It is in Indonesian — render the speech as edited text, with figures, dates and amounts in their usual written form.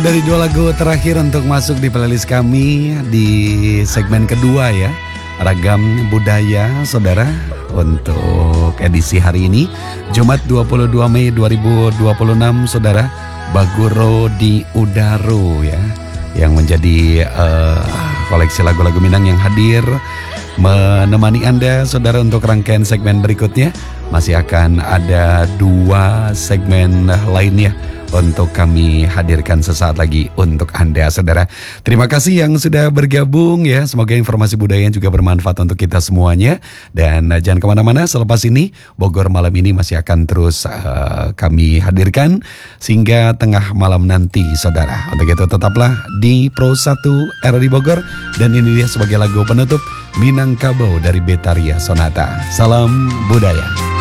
dari dua lagu terakhir untuk masuk di playlist kami di segmen kedua ya, Ragam Budaya Saudara, untuk edisi hari ini Jumat 22 Mei 2026 Saudara. Baguro di Udaro ya, yang menjadi koleksi lagu-lagu Minang yang hadir menemani Anda Saudara untuk rangkaian segmen berikutnya. Masih akan ada 2 segmen lainnya untuk kami hadirkan sesaat lagi untuk Anda Saudara. Terima kasih yang sudah bergabung ya. Semoga informasi budaya juga bermanfaat untuk kita semuanya. Dan jangan kemana-mana, selepas ini Bogor Malam ini masih akan terus kami hadirkan sehingga tengah malam nanti Saudara. Untuk itu tetaplah di Pro 1 RRI Bogor. Dan ini dia sebagai lagu penutup, Minangkabau dari Betaria Sonata. Salam budaya.